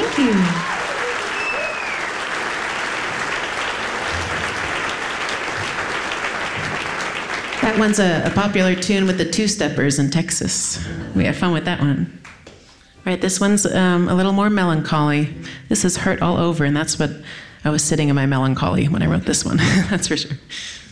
Thank you. That one's a popular tune with the two-steppers in Texas. We have fun with that one. All right, this one's a little more melancholy. This is Hurt All Over, and that's what I was sitting in my melancholy when I wrote this one. That's for sure.